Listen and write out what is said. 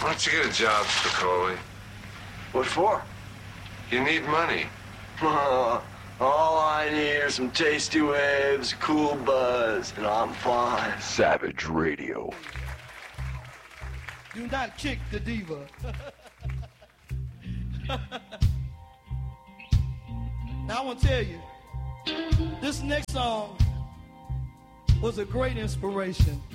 Why don't you get a job, Spicoli? What for? You need money. All I need are some tasty waves, a cool buzz, and I'm fine. Savage Radio. Do not kick the diva. Now I want to tell you, this next song was a great inspiration.